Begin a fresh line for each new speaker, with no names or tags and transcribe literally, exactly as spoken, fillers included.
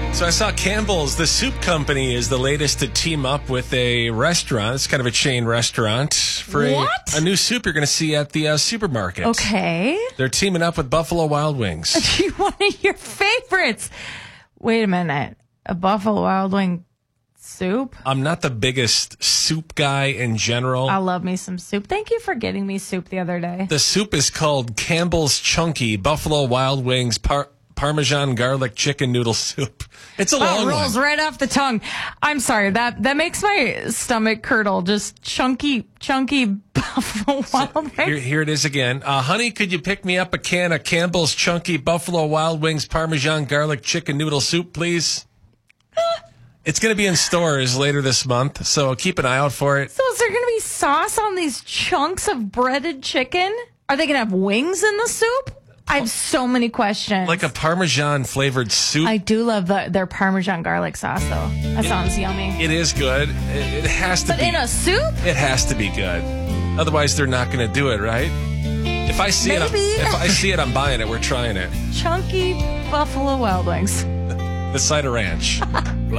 So I saw Campbell's, the soup company, is the latest to team up with a restaurant. It's kind of a chain restaurant for a,
What?
a new soup you're going to see at the uh, supermarket.
Okay.
They're teaming up with Buffalo Wild Wings.
One of your favorites. Wait a minute. A Buffalo Wild Wing soup?
I'm not the biggest soup guy in general.
I love me some soup. Thank you for getting me soup the other day.
The soup is called Campbell's Chunky Buffalo Wild Wings Par- Parmesan Garlic Chicken Noodle Soup. It's a
That
long
rolls
one.
right off the tongue. I'm sorry. That that makes my stomach curdle. Just chunky, chunky Buffalo Wild Wings.
Here, here it is again. Uh, honey, could you pick me up a can of Campbell's Chunky Buffalo Wild Wings Parmesan Garlic Chicken Noodle Soup, please? It's going to be in stores later this month, so keep an eye out for it.
So is there going to be sauce on these chunks of breaded chicken? Are they going to have wings in the soup? I have so many questions.
Like a Parmesan flavored soup.
I do love the, their Parmesan garlic sauce, though. That sounds yummy.
It is good. It, it has to
But
be.
in a soup?
It has to be good. Otherwise, they're not going to do it, right? If I see it, I'm-
Maybe.
if I see it, I'm buying it. We're trying it.
Chunky Buffalo Wild Wings.
The side of ranch.